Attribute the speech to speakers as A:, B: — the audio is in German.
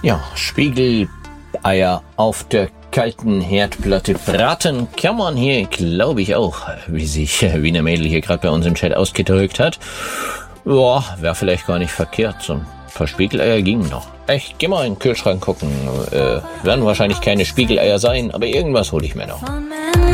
A: Ja, Spiegeleier auf der kalten Herdplatte braten kann man hier, glaube ich, auch, wie sich Wiener Mädel hier gerade bei uns im Chat ausgedrückt hat. Ja, wäre vielleicht gar nicht verkehrt. So ein paar Spiegeleier gingen noch. Ich geh mal in den Kühlschrank gucken. Werden wahrscheinlich keine Spiegeleier sein, aber irgendwas hole ich mir noch.